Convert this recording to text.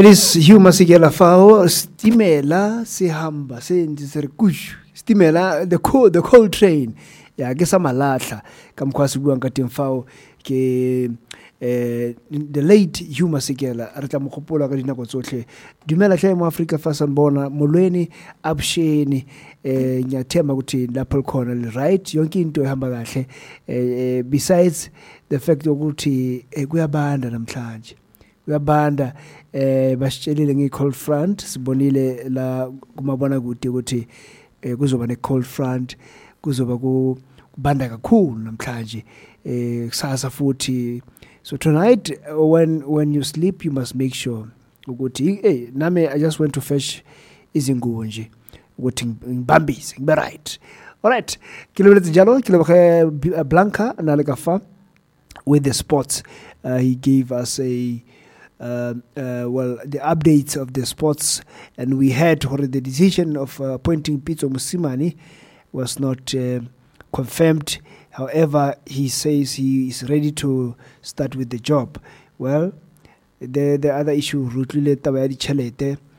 It is Hugh Masekela Fao, Stimela, Sehamba, Stimela, the coal train. Yeah, I guess I'm a latla. Come kwasi buang katim Fao, ke the late Hugh Masekela, Arta Mokopola Kadina Kosotle, Dumela Chay mo Africa Fasan Bona, Molweni, Absheni, Nyatema Guti, Lapel Cornell, right? Yonki into Hambagashe. Besides the fact of Guti, Guabanda Namtlaj. Uyabanda basitshelile nge-cold front sibonile la kumabona kude ukuthi kuzoba ne-cold front kuzoba kubanda kakhulu namhlanje kusasa futhi. So tonight when you sleep you must make sure ukuthi nami I just went to fetch izingubo nje ukuthi ngibambise ngibe right. All right, kilomita njalo kilomita Blanca nalekafa with the sports. He gave us the updates of the sports, and we heard the decision of appointing Pitso Mosimane was not confirmed. However, he says he is ready to start with the job. Well, the other issue, Rutlile Tabayadi Chalete,